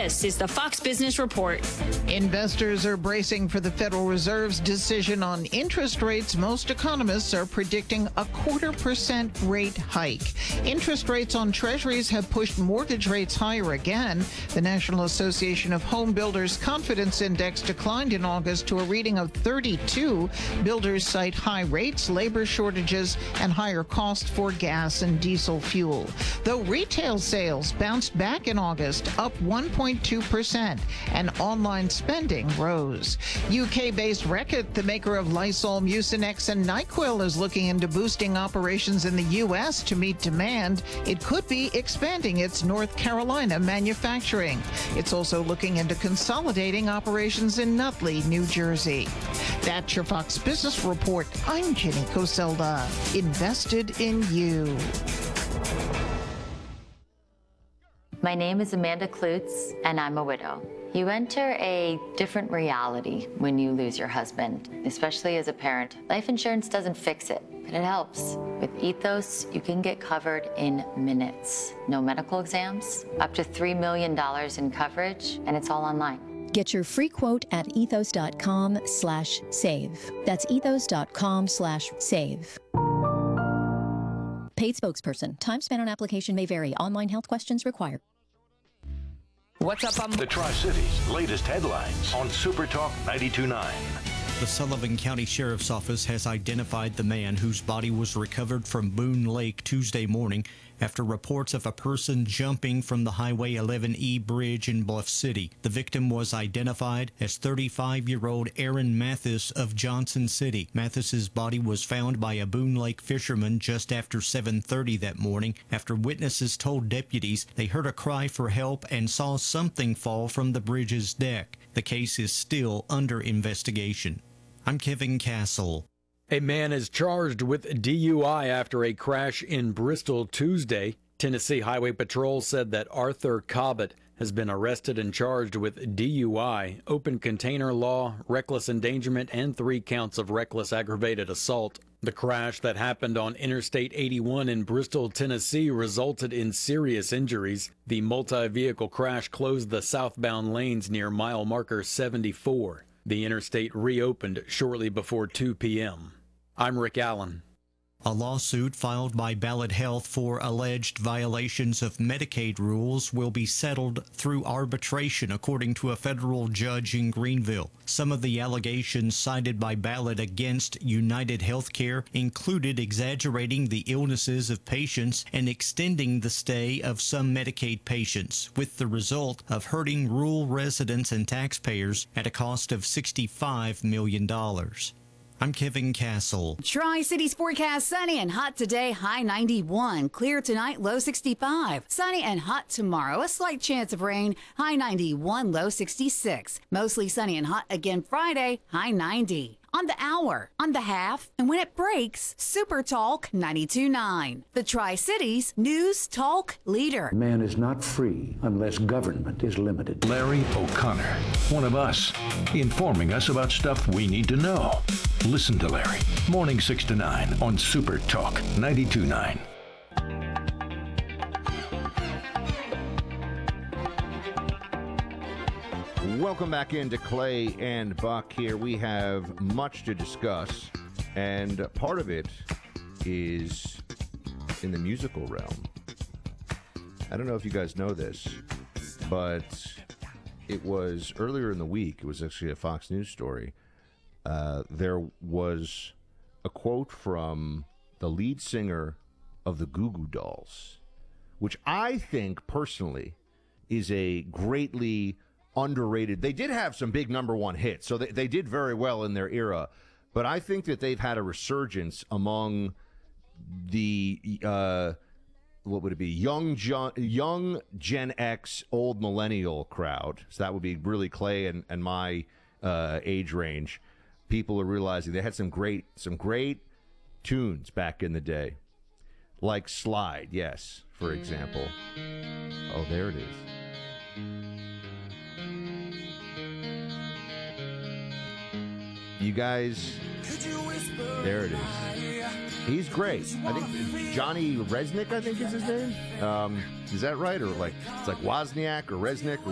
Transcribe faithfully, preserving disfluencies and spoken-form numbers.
This is the Fox Business Report. Investors are bracing for the Federal Reserve's decision on interest rates. Most economists are predicting a quarter percent rate hike. Interest rates on treasuries have pushed mortgage rates higher again. The National Association of Home Builders Confidence Index declined in August to a reading of thirty-two. Builders cite high rates, labor shortages, and higher costs for gas and diesel fuel. Though retail sales bounced back in August, up one point two percent, and online spending rose. U K-based Reckitt, the maker of Lysol, Mucinex, and NyQuil, is looking into boosting operations in the U S to meet demand. It could be expanding its North Carolina manufacturing. It's also looking into consolidating operations in Nutley, New Jersey. That's your Fox Business Report. I'm Jenny Coselda. Invested in you. My name is Amanda Klutz, and I'm a widow. You enter a different reality when you lose your husband, especially as a parent. Life insurance doesn't fix it, but it helps. With Ethos, you can get covered in minutes. No medical exams, up to three million dollars in coverage, and it's all online. Get your free quote at ethos.com slash save. That's ethos.com slash save. Paid spokesperson. Time spent on application may vary. Online health questions required. What's up on the Tri-Cities latest headlines on Super Talk ninety-two point nine. The Sullivan County Sheriff's Office has identified the man whose body was recovered from Boone Lake Tuesday morning after reports of a person jumping from the Highway eleven E bridge in Bluff City. The victim was identified as thirty-five-year-old Aaron Mathis of Johnson City. Mathis's body was found by a Boone Lake fisherman just after seven thirty that morning after witnesses told deputies they heard a cry for help and saw something fall from the bridge's deck. The case is still under investigation. I'm Kevin Castle. A man is charged with D U I after a crash in Bristol Tuesday. Tennessee Highway Patrol said that Arthur Cobbett has been arrested and charged with D U I, open container law, reckless endangerment, and three counts of reckless aggravated assault. The crash that happened on Interstate eighty-one in Bristol, Tennessee, resulted in serious injuries. The multi-vehicle crash closed the southbound lanes near mile marker seventy-four. The interstate reopened shortly before two p.m. I'm Rick Allen. A lawsuit filed by Ballot Health for alleged violations of Medicaid rules will be settled through arbitration, according to a federal judge in Greenville. Some of the allegations cited by Ballot against United Healthcare included exaggerating the illnesses of patients and extending the stay of some Medicaid patients, with the result of hurting rural residents and taxpayers at a cost of sixty-five million dollars. I'm Kevin Castle. Tri-Cities forecast: sunny and hot today, high ninety-one. Clear tonight, low sixty-five. Sunny and hot tomorrow, a slight chance of rain, high ninety-one, low sixty-six. Mostly sunny and hot again Friday, high ninety. On the hour, on the half, and when it breaks, Super Talk ninety-two point nine. The Tri-Cities News Talk Leader. Man is not free unless government is limited. Larry O'Connor, one of us, informing us about stuff we need to know. Listen to Larry, morning six to nine on Super Talk ninety-two point nine. Welcome back into Clay and Buck here. We have much to discuss, and part of it is in the musical realm. I don't know if you guys know this, but it was earlier in the week, it was actually a Fox News story. Uh, there was a quote from the lead singer of the Goo Goo Dolls, which I think personally is a greatly underrated. They did have some big number one hits, so they, they did very well in their era, but I think that they've had a resurgence among the uh, what would it be, young John, young Gen X, old millennial crowd. So that would be really Clay and, and my uh, age range. People are realizing they had some great some great tunes back in the day, like Slide, yes, for example. Oh, there it is. You guys, there it is. He's great. I think Johnny Resnick, I think is his name. Um, is that right? Or like, it's like Wozniak or Resnick.